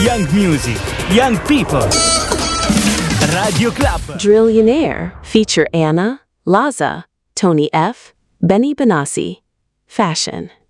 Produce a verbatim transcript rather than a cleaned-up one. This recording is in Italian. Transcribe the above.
young music, young people. Radio Club. Drillionaire feature Anna, Laza, Tony F, Benny Benassi. Fashion.